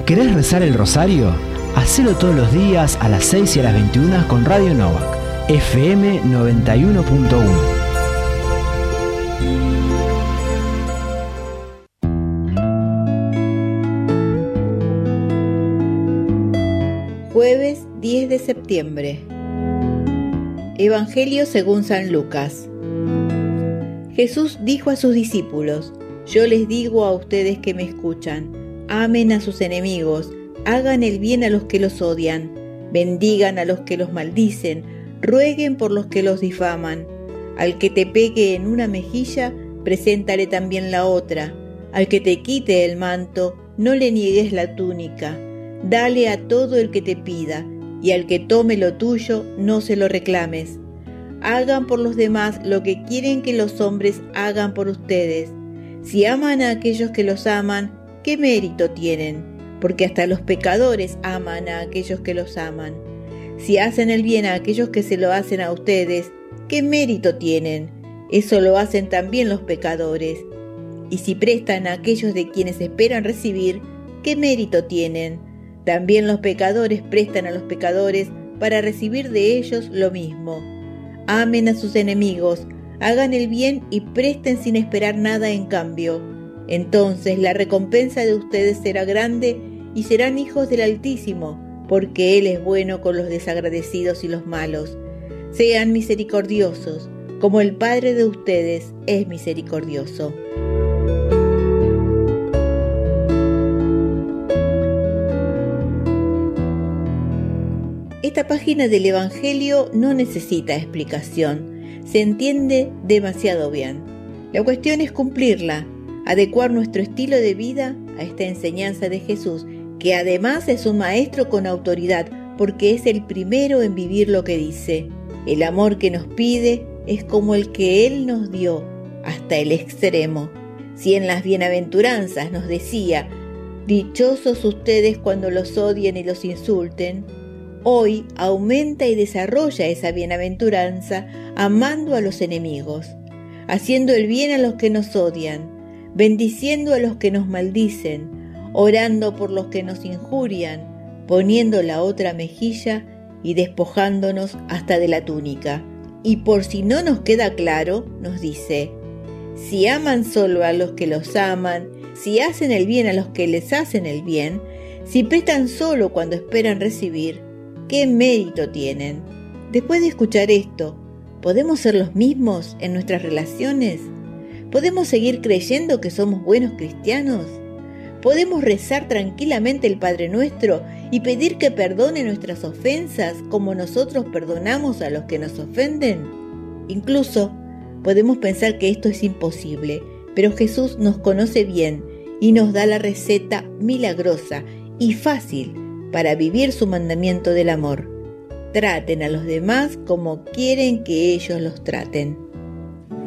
¿Querés rezar el rosario? Hacelo todos los días a las 6 y a las 21 con Radio Novak, FM 91.1. Jueves 10 de septiembre. Evangelio según San Lucas. Jesús dijo a sus discípulos: Yo les digo a ustedes que me escuchan, amen a sus enemigos, hagan el bien a los que los odian, bendigan a los que los maldicen, rueguen por los que los difaman. Al que te pegue en una mejilla, preséntale también la otra. Al que te quite el manto, no le niegues la túnica. Dale a todo el que te pida, y al que tome lo tuyo, no se lo reclames. Hagan por los demás lo que quieren que los hombres hagan por ustedes. Si aman a aquellos que los aman, ¿qué mérito tienen? Porque hasta los pecadores aman a aquellos que los aman. Si hacen el bien a aquellos que se lo hacen a ustedes, ¿qué mérito tienen? Eso lo hacen también los pecadores. Y si prestan a aquellos de quienes esperan recibir, ¿qué mérito tienen? También los pecadores prestan a los pecadores para recibir de ellos lo mismo. Amen a sus enemigos, hagan el bien y presten sin esperar nada en cambio. Entonces la recompensa de ustedes será grande y serán hijos del Altísimo, porque Él es bueno con los desagradecidos y los malos. Sean misericordiosos, como el Padre de ustedes es misericordioso. Esta página del Evangelio no necesita explicación, se entiende demasiado bien. La cuestión es cumplirla, adecuar nuestro estilo de vida a esta enseñanza de Jesús, que además es un maestro con autoridad, porque es el primero en vivir lo que dice. El amor que nos pide es como el que Él nos dio, hasta el extremo. Si en las bienaventuranzas nos decía: dichosos ustedes cuando los odien y los insulten, hoy aumenta y desarrolla esa bienaventuranza amando a los enemigos, haciendo el bien a los que nos odian, bendiciendo a los que nos maldicen, orando por los que nos injurian, poniendo la otra mejilla y despojándonos hasta de la túnica. Y por si no nos queda claro, nos dice: si aman solo a los que los aman, si hacen el bien a los que les hacen el bien, si prestan solo cuando esperan recibir, ¿qué mérito tienen? Después de escuchar esto, ¿podemos ser los mismos en nuestras relaciones? ¿Podemos seguir creyendo que somos buenos cristianos? ¿Podemos rezar tranquilamente el Padre Nuestro y pedir que perdone nuestras ofensas como nosotros perdonamos a los que nos ofenden? Incluso podemos pensar que esto es imposible, pero Jesús nos conoce bien y nos da la receta milagrosa y fácil para vivir su mandamiento del amor. Traten a los demás como quieren que ellos los traten.